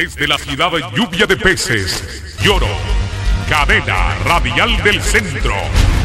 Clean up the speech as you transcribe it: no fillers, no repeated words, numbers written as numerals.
Desde la ciudad Lluvia de Peces, Lloro, cadena radial del centro.